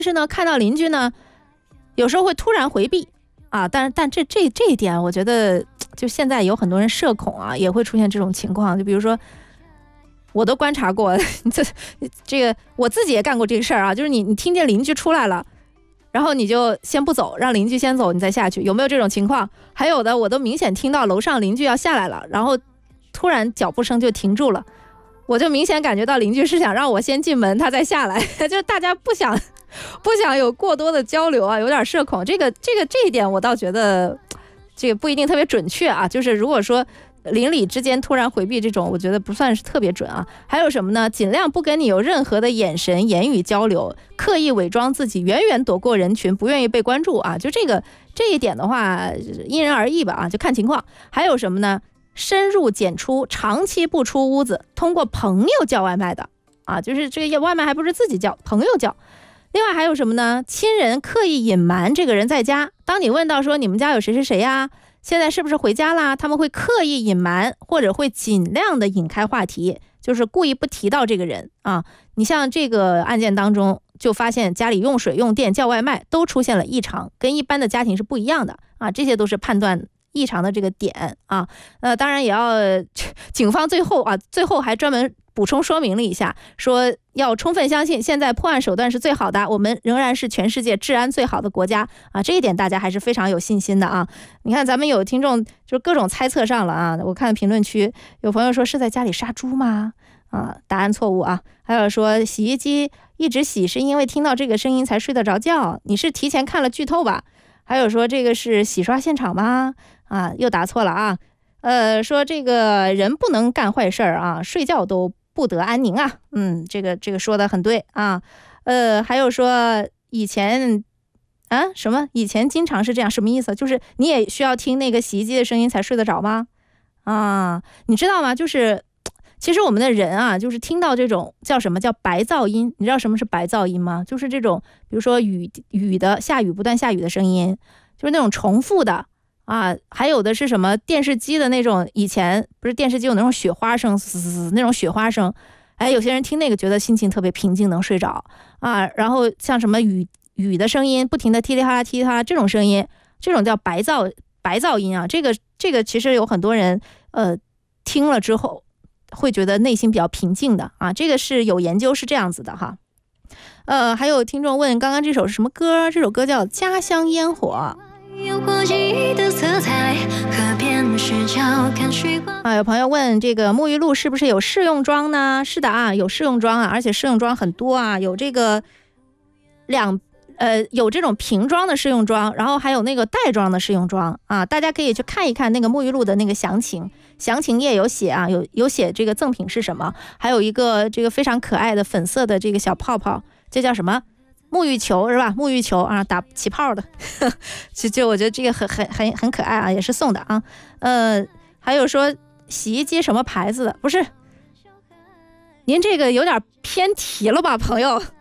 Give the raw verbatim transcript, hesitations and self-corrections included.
是呢，看到邻居呢，有时候会突然回避啊，但但这这这一点，我觉得就现在有很多人社恐啊，也会出现这种情况。就比如说，我都观察过，这这个我自己也干过这个事儿啊，就是你你听见邻居出来了，然后你就先不走，让邻居先走，你再下去，有没有这种情况？还有的，我都明显听到楼上邻居要下来了，然后突然脚步声就停住了，我就明显感觉到邻居是想让我先进门，他再下来，就大家不想不想有过多的交流啊，有点社恐。这个这个这一点我倒觉得这个不一定特别准确啊，就是如果说邻里之间突然回避这种，我觉得不算是特别准啊。还有什么呢？尽量不跟你有任何的眼神言语交流，刻意伪装自己，远远躲过人群，不愿意被关注啊。就这个这一点的话，因人而异吧啊，就看情况。还有什么呢？深入简出，长期不出屋子，通过朋友叫外卖的啊，就是这个外卖还不是自己叫，朋友叫。另外还有什么呢？亲人刻意隐瞒这个人在家，当你问到说你们家有谁谁谁呀，现在是不是回家啦，他们会刻意隐瞒，或者会尽量的引开话题，就是故意不提到这个人啊。你像这个案件当中就发现家里用水用电叫外卖都出现了异常，跟一般的家庭是不一样的啊，这些都是判断异常的这个点啊。呃，当然也要警方最后啊，最后还专门补充说明了一下，说要充分相信现在破案手段是最好的，我们仍然是全世界治安最好的国家啊，这一点大家还是非常有信心的啊。你看咱们有听众就各种猜测上了啊，我看评论区有朋友说是在家里杀猪吗？啊，答案错误啊。还有说洗衣机一直洗是因为听到这个声音才睡得着觉，你是提前看了剧透吧？还有说这个是洗刷现场吗？啊，又答错了啊。呃，说这个人不能干坏事啊，睡觉都不得安宁啊。嗯，这个这个说的很对啊。呃，还有说以前啊什么以前经常是这样，什么意思？就是你也需要听那个洗衣机的声音才睡得着吗？啊，你知道吗？就是其实我们的人啊，就是听到这种叫什么叫白噪音，你知道什么是白噪音吗？就是这种比如说雨雨的下雨不断下雨的声音，就是那种重复的。啊，还有的是什么电视机的那种，以前不是电视机有那种雪花声，嘶嘶嘶那种雪花声，哎，有些人听那个觉得心情特别平静，能睡着啊。然后像什么雨雨的声音，不停的噼里啪啦噼里啪啦这种声音，这种叫白噪白噪音啊。这个这个其实有很多人呃听了之后会觉得内心比较平静的啊，这个是有研究是这样子的哈。呃，还有听众问刚刚这首是什么歌？这首歌叫《家乡烟火》。有国际的色彩，河边是角看水光啊。有朋友问这个沐浴露是不是有试用装呢？是的啊，有试用装啊，而且试用装很多啊，有这个两呃有这种瓶装的试用装，然后还有那个袋装的试用装啊，大家可以去看一看那个沐浴露的那个详情，详情页有写啊，有有写这个赠品是什么，还有一个这个非常可爱的粉色的这个小泡泡，这叫什么？沐浴球是吧？沐浴球啊，打起泡的，就就我觉得这个很很很很可爱啊，也是送的啊。呃，还有说洗衣机什么牌子的？不是，您这个有点偏题了吧，朋友？